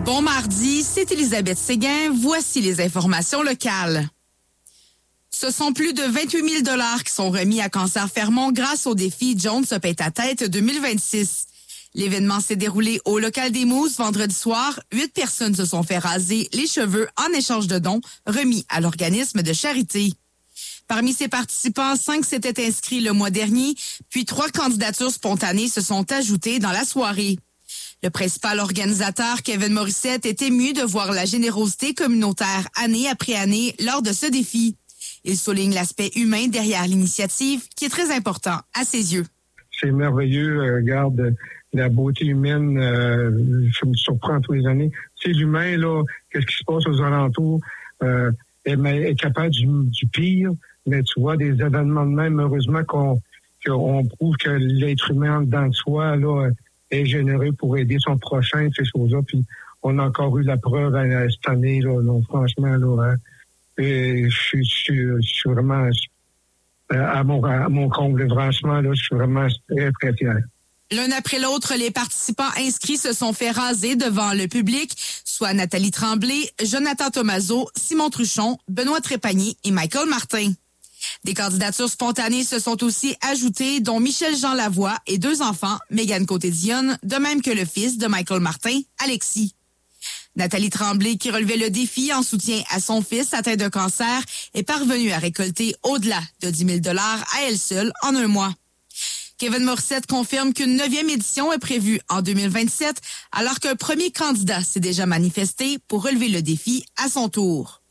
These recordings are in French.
Bon mardi, c'est Elisabeth Séguin. Voici les informations locales. Ce sont plus de 28 000 $ qui sont remis à Cancer Fermont grâce au défi Jones se paye ta tête 2026. L'événement s'est déroulé au local des Mousses vendredi soir. 8 personnes se sont fait raser les cheveux en échange de dons remis à l'organisme de charité. Parmi ces participants, 5 s'étaient inscrits le mois dernier, puis 3 candidatures spontanées se sont ajoutées dans la soirée. Le principal organisateur, Kevin Morissette, est ému de voir la générosité communautaire année après année lors de ce défi. Il souligne l'aspect humain derrière l'initiative, qui est très important à ses yeux. C'est merveilleux, regarde la beauté humaine, je me surprends tous les années. C'est l'humain, là, qu'est-ce qui se passe aux alentours, est capable du pire, mais tu vois, des événements de même, heureusement qu'on prouve que l'être humain dans soi, là, est généreux pour aider son prochain, ces choses-là, puis on a encore eu la preuve cette année, là, donc franchement, là, et je suis vraiment à mon comble, franchement, là, je suis vraiment très, très fier. L'un après l'autre, les participants inscrits se sont fait raser devant le public, soit Nathalie Tremblay, Jonathan Thomazeau, Simon Truchon, Benoît Trépanier et Michael Martin. Des candidatures spontanées se sont aussi ajoutées, dont Michel-Jean Lavoie et 2 enfants, Mégane Côté-Dionne, de même que le fils de Michael Martin, Alexis. Nathalie Tremblay, qui relevait le défi en soutien à son fils atteint de cancer, est parvenue à récolter au-delà de 10 000 $ à elle seule en un mois. Kevin Morissette confirme qu'une 9e édition est prévue en 2027, alors qu'un premier candidat s'est déjà manifesté pour relever le défi à son tour.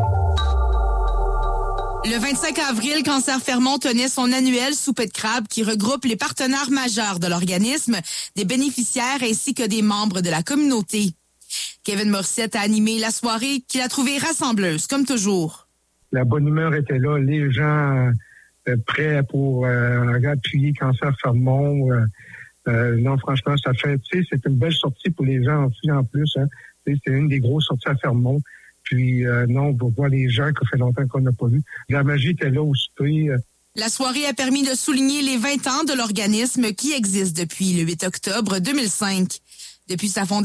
Le 25 avril, Cancer Fermont tenait son annuel souper de crabe qui regroupe les partenaires majeurs de l'organisme, des bénéficiaires ainsi que des membres de la communauté. Kevin Morissette a animé la soirée qu'il a trouvée rassembleuse, comme toujours. La bonne humeur était là, les gens prêts pour appuyer Cancer Fermont. Non, franchement, ça fait, tu sais, c'est une belle sortie pour les gens en plus. Hein. C'est une des grosses sorties à Fermont. Puis, non, on voit les gens que ça fait longtemps qu'on n'a pas vu. La magie était là au souper. La soirée a permis de souligner les 20 ans de l'organisme qui existe depuis le 8 octobre 2005. Depuis sa fondation,